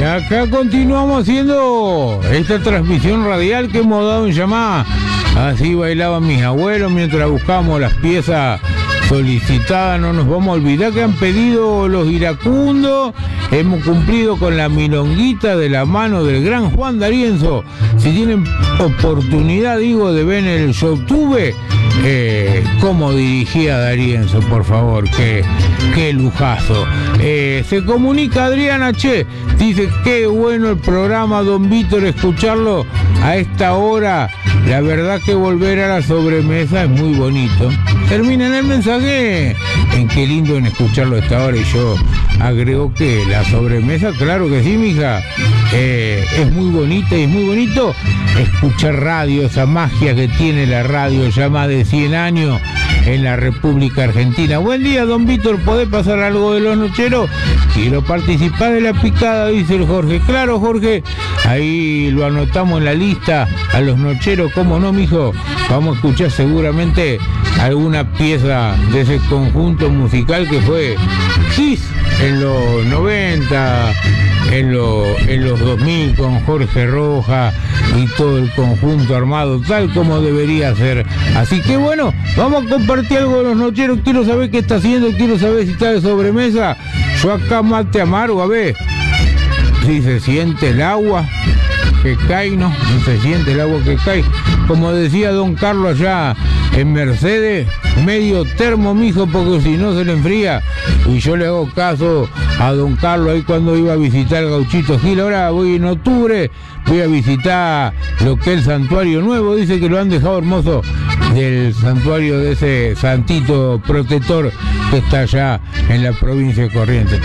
Y acá continuamos haciendo esta transmisión radial que hemos dado en llamada. Así bailaban mis abuelos mientras buscamos las piezas solicitadas. No nos vamos a olvidar que han pedido los iracundos. Hemos cumplido con la milonguita de la mano del gran Juan D'Arienzo. Si tienen oportunidad, digo, de ver el YouTube, cómo dirigía D'Arienzo, por favor, qué lujazo. Se comunica Adriana, dice, qué bueno el programa, don Víctor, escucharlo a esta hora. La verdad que volver a la sobremesa es muy bonito. Termina en el mensaje en qué lindo en escucharlo a esta hora, y yo agrego que la sobremesa, claro que sí, mija, es muy bonita y es muy bonito escuchar radio, esa magia que tiene la radio, ya más de 100 años en la República Argentina. Buen día, don Víctor, ¿podés pasar algo de los nocheros? Quiero participar de la picada, dice el Jorge. Claro, Jorge, ahí lo anotamos en la lista a los nocheros, ¿cómo no, mijo? Vamos a escuchar seguramente alguna pieza de ese conjunto musical que fue Kiss en los 90, en los 2000 con Jorge Rojas y todo el conjunto armado tal como debería ser. Así que bueno, vamos a compartir algo de los nocheros. Quiero saber qué está haciendo, quiero saber si está de sobremesa. Yo acá mate amargo, a ver si se siente el agua que cae, no se siente el agua que cae. Como decía don Carlos allá en Mercedes, medio termo, mijo, porque si no se le enfría. Y yo le hago caso a don Carlos ahí cuando iba a visitar el Gauchito Gil. Ahora voy en octubre, voy a visitar lo que es el santuario nuevo, dice que lo han dejado hermoso, del santuario de ese santito protector que está allá en la provincia de Corrientes.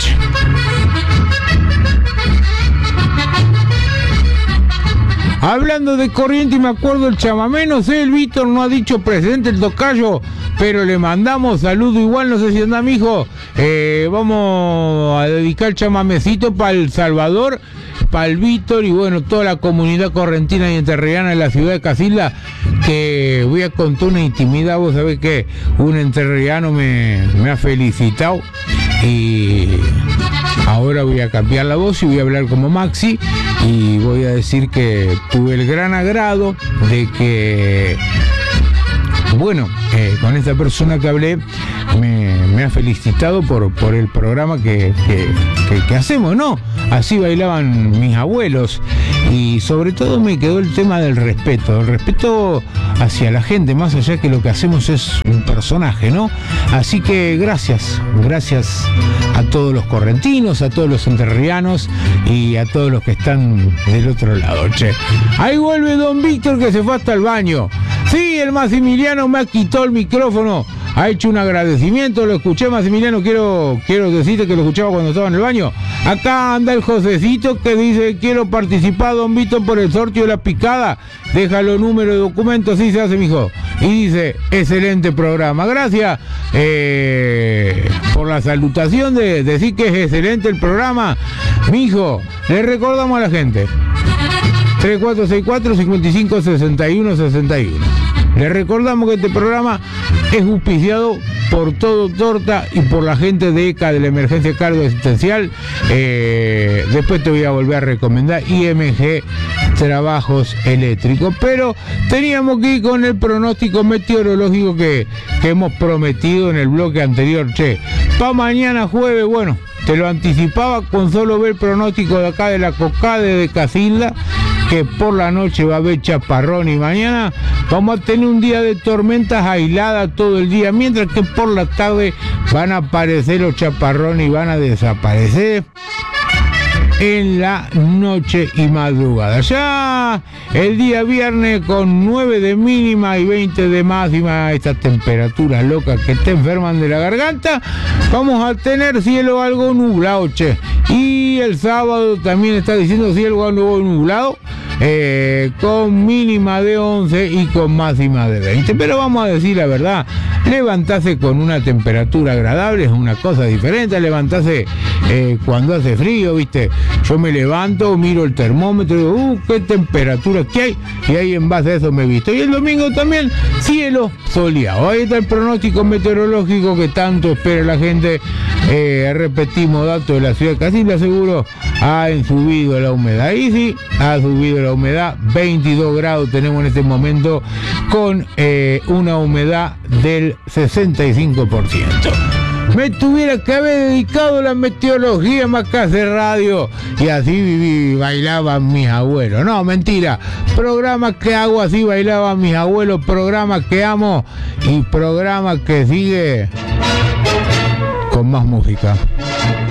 Hablando de Corrientes, me acuerdo el chamamé, no sé, el Víctor no ha dicho presente el tocayo, pero le mandamos saludo igual, no sé si anda, mijo. Vamos a dedicar el chamamecito para El Salvador, para el Víctor y bueno, toda la comunidad correntina y entrerriana en la ciudad de Casilda, que voy a contar una intimidad. Vos sabés que un entrerriano me ha felicitado y ahora voy a cambiar la voz y voy a hablar como Maxi y voy a decir que tuve el gran agrado de que, bueno, con esta persona que hablé me ha felicitado por el programa que hacemos, ¿no? Así bailaban mis abuelos y sobre todo me quedó el tema del respeto, el respeto hacia la gente, más allá que lo que hacemos es un personaje, ¿no? Así que gracias a todos los correntinos, a todos los entrerrianos y a todos los que están del otro lado. Che, ahí vuelve don Víctor que se fue hasta el baño. Sí, el Maximiliano me quitó el micrófono, ha hecho un agradecimiento, lo escuché, Maximiliano, quiero decirte que lo escuchaba cuando estaba en el baño. Acá anda el Josecito que dice, quiero participar, don Víctor, por el sorteo de la picada, déjalo número de documento, así se hace, mijo. Y dice, excelente programa, gracias por la salutación de decir que es excelente el programa, mijo. Le recordamos a la gente 3464-556161. Les recordamos que este programa es auspiciado por Todo Torta y por la gente de ECA, de la Emergencia Cargo Asistencial. Después te voy a volver a recomendar IMG Trabajos Eléctricos. Pero teníamos que ir con el pronóstico meteorológico que hemos prometido en el bloque anterior. Che, para mañana jueves, bueno, te lo anticipaba con solo ver el pronóstico de acá de la Cocade de Casilda, que por la noche va a haber chaparrón y mañana vamos a tener un día de tormentas aisladas todo el día, mientras que por la tarde van a aparecer los chaparrones y van a desaparecer en la noche y madrugada. Ya el día viernes con 9 de mínima y 20 de máxima, estas temperaturas locas que te enferman de la garganta, vamos a tener cielo algo nublado, che. Y el sábado también está diciendo cielo algo nublado, con mínima de 11 y con máxima de 20. Pero vamos a decir la verdad, levantarse con una temperatura agradable es una cosa diferente a levantarse cuando hace frío, ¿viste? Yo me levanto, miro el termómetro y digo, qué temperatura que hay, y ahí en base a eso me visto. Y el domingo también, cielo soleado. Ahí está el pronóstico meteorológico que tanto espera la gente. Repetimos datos de la ciudad, casi le aseguro, ha subido la humedad. Y sí, ha subido la humedad, 22 grados tenemos en este momento, con una humedad del 65%. Me tuviera que haber dedicado a la meteorología más que a hacer radio, y así viví, bailaban mis abuelos. No, mentira, programas que hago así bailaban mis abuelos, programas que amo y programas que sigue con más música.